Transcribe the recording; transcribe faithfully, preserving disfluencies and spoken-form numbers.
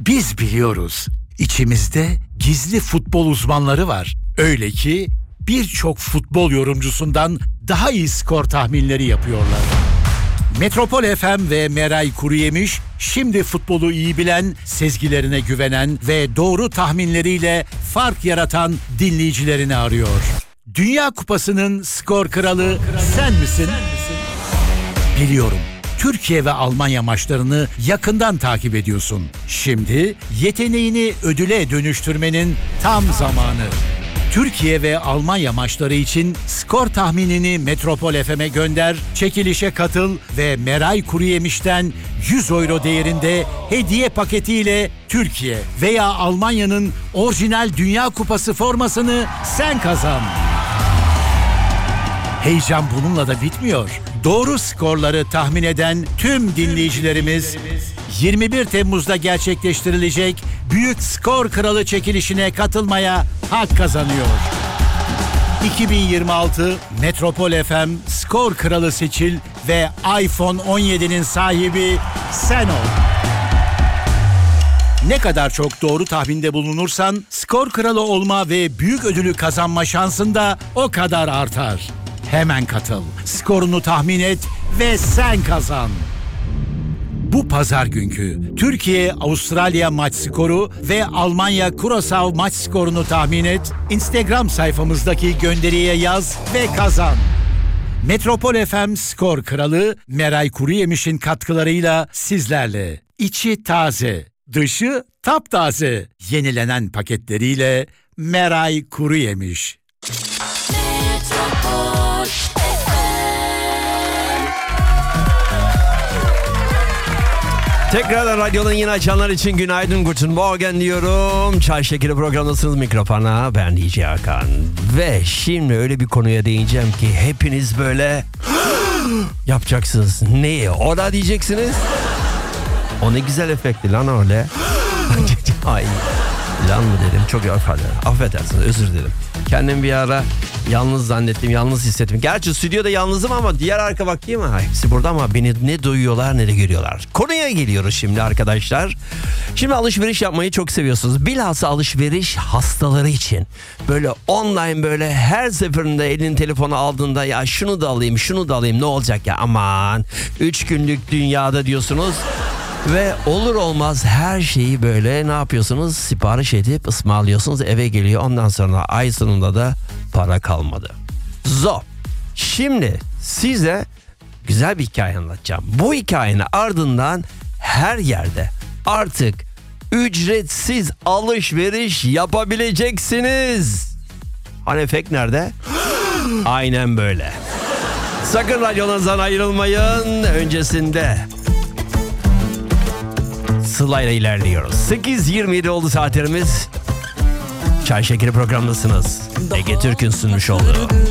Biz biliyoruz. İçimizde gizli futbol uzmanları var. Öyle ki birçok futbol yorumcusundan daha iyi skor tahminleri yapıyorlar. Metropol F M ve Meray Kuruyemiş şimdi futbolu iyi bilen, sezgilerine güvenen ve doğru tahminleriyle fark yaratan dinleyicilerini arıyor. Dünya Kupası'nın skor kralı sen misin? Biliyorum. Türkiye ve Almanya maçlarını yakından takip ediyorsun. Şimdi yeteneğini ödüle dönüştürmenin tam zamanı. Türkiye ve Almanya maçları için skor tahminini Metropol F M'e gönder, çekilişe katıl ve Meray Kuruyemiş'ten yüz euro değerinde hediye paketiyle Türkiye veya Almanya'nın orijinal Dünya Kupası formasını sen kazan. Heyecan bununla da bitmiyor. Doğru skorları tahmin eden tüm dinleyicilerimiz yirmi bir Temmuz'da gerçekleştirilecek Büyük Skor Kralı çekilişine katılmaya hak kazanıyor. iki bin yirmi altı Metropol F M Skor Kralı seçil ve iPhone on yedi'nin sahibi sen ol. Ne kadar çok doğru tahminde bulunursan skor kralı olma ve büyük ödülü kazanma şansın da o kadar artar. Hemen katıl, skorunu tahmin et ve sen kazan. Bu pazar günkü Türkiye-Avustralya maç skoru ve Almanya-Curaçao maç skorunu tahmin et, Instagram sayfamızdaki gönderiye yaz ve kazan. Metropol F M Skor Kralı Meray Kuruyemiş'in katkılarıyla sizlerle. İçi taze, dışı taptaze. Yenilenen paketleriyle Meray Kuruyemiş. Tekrardan radyonun yeni açanlar için günaydın, guten morgen diyorum. Çay şekeri programdasınız, mikrofona ben D J Hakan. Ve şimdi öyle bir konuya değineceğim ki hepiniz böyle yapacaksınız. Neyi? O da diyeceksiniz. O ne güzel efekti lan öyle. Ay lan mı dedim, çok affedersiniz, özür dilerim. Kendimi bir ara yalnız zannettim, yalnız hissettim. Gerçi stüdyoda yalnızım ama diğer arka bak değil mi? Ha, hepsi burada ama beni ne duyuyorlar ne de görüyorlar. Konuya geliyoruz şimdi arkadaşlar. Şimdi alışveriş yapmayı çok seviyorsunuz. Bilhassa alışveriş hastaları için. Böyle online, böyle her seferinde elin telefonu aldığında ya şunu da alayım, şunu da alayım, ne olacak ya, aman. Üç günlük dünyada diyorsunuz. Ve olur olmaz her şeyi böyle ne yapıyorsunuz? Sipariş edip ısmarlıyorsunuz, eve geliyor. Ondan sonra ay sonunda da para kalmadı. Zor. Şimdi size güzel bir hikaye anlatacağım. Bu hikayenin ardından her yerde artık ücretsiz alışveriş yapabileceksiniz. Hani efekt nerede? Aynen böyle. Sakın radyonuzdan ayrılmayın. Öncesinde Sıla ile ilerliyoruz. sekiz yirmi yedi oldu saatlerimiz. Çay şekeri programdasınız. Ege Türk'ün sunmuş olduğu